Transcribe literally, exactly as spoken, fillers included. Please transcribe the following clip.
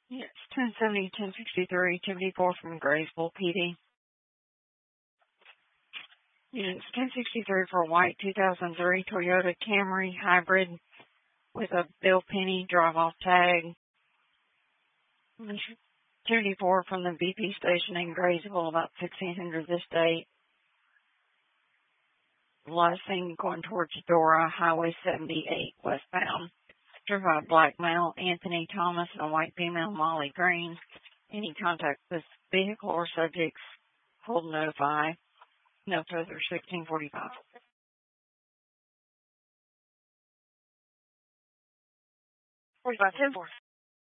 Yes, ten seventy, ten sixty-three, activity four from Graysville P D. Units ten sixty-three for a white two thousand three Toyota Camry hybrid with a Bill Penny drive-off tag. Activity four from the B P station in Graysville, about sixteen hundred this date. Last thing going towards Dora, Highway seventy-eight westbound. Driven by a black male, Anthony Thomas, and a white female, Molly Green. Any contact with vehicle or subjects, hold notify. No further, sixteen forty-five. forty-five ten four.